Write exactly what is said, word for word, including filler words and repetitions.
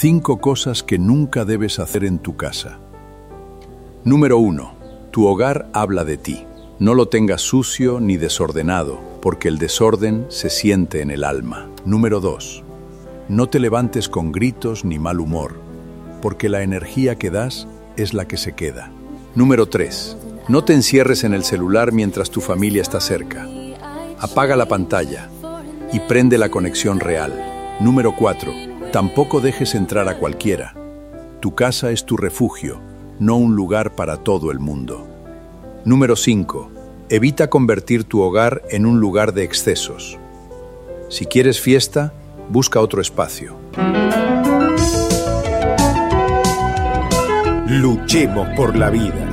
Cinco cosas que nunca debes hacer en tu casa. Número uno. Tu hogar habla de ti. No lo tengas sucio ni desordenado, porque el desorden se siente en el alma. Número dos. No te levantes con gritos ni mal humor, porque la energía que das es la que se queda. Número tres. No te encierres en el celular mientras tu familia está cerca. Apaga la pantalla y prende la conexión real. Número cuatro. Tampoco dejes entrar a cualquiera. Tu casa es tu refugio, no un lugar para todo el mundo. Número cinco. Evita convertir tu hogar en un lugar de excesos. Si quieres fiesta, busca otro espacio. Luchemos por la vida.